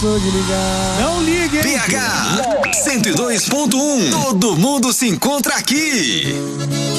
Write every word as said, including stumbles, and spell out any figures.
Esqueceu de ligar. Não ligue, hein? P H cento e dois ponto um. Todo mundo se encontra aqui.